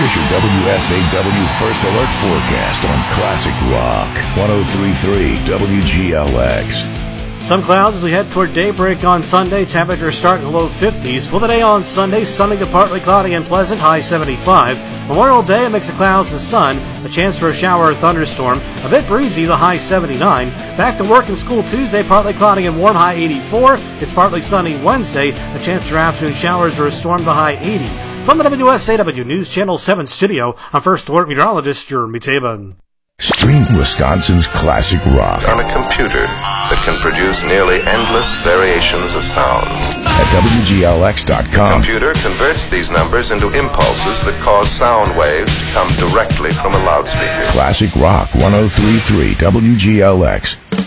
Here's your WSAW First Alert forecast on Classic Rock 103.3 WGLX. Some clouds as we head toward daybreak on Sunday. Temperatures starting in the low 50s. For the day on Sunday, sunny to partly cloudy and pleasant, high 75. Memorial Day, a mix of clouds and sun. A chance for a shower or thunderstorm. A bit breezy, the high 79. Back to work and school Tuesday, partly cloudy and warm, high 84. It's partly sunny Wednesday. A chance for afternoon showers or a storm, the high 80. From the WSAW News Channel 7 studio, I'm First Alert meteorologist Jeremy Tabin. Stream Wisconsin's Classic Rock on a computer that can produce nearly endless variations of sounds. At WGLX.com. The computer converts these numbers into impulses that cause sound waves to come directly from a loudspeaker. Classic Rock 103.3 WGLX.